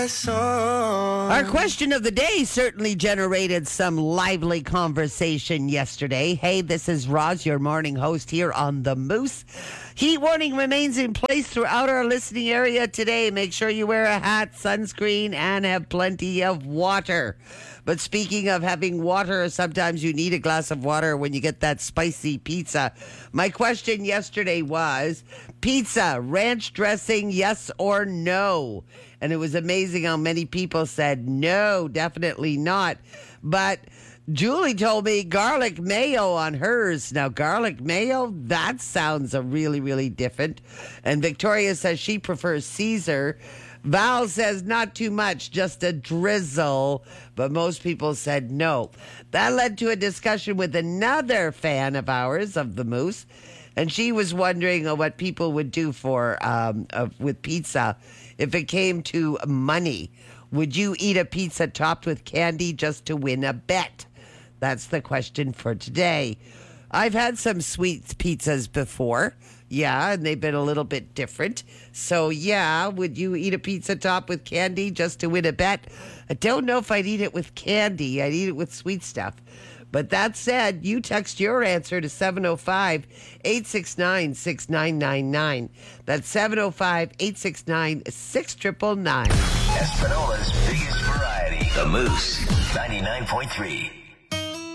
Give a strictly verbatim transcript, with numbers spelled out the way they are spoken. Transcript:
Our question of the day certainly generated some lively conversation yesterday. Hey, this is Roz, your morning host here on The Moose. Heat warning remains in place throughout our listening area today. Make sure you wear a hat, sunscreen, and have plenty of water. But speaking of having water, sometimes you need a glass of water when you get that spicy pizza. My question yesterday was, pizza, ranch dressing, yes or no? And it was amazing how many people said no, definitely not. But Julie told me garlic mayo on hers. Now, garlic mayo, that sounds a really, really different. And Victoria says she prefers Caesar. Val says not too much, just a drizzle, but most people said no. That led to a discussion with another fan of ours, of the Moose, and she was wondering uh, what people would do for um, uh, with pizza if it came to money. Would you eat a pizza topped with candy just to win a bet? That's the question for today. I've had some sweet pizzas before. Yeah, and they've been a little bit different. So, yeah, would you eat a pizza topped with candy just to win a bet? I don't know if I'd eat it with candy. I'd eat it with sweet stuff. But that said, you text your answer to seven oh five, eight six nine, six nine nine nine. That's seven oh five, eight six nine, six nine nine nine. Espanola's biggest variety. The Moose, ninety-nine point three.